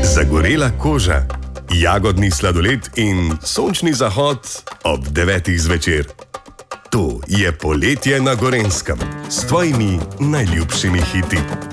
Zagorela koža, jagodni sladoled in sončni zahod ob 9. zvečer. To je poletje na Gorenjskem s tvojimi najljubšimi hiti.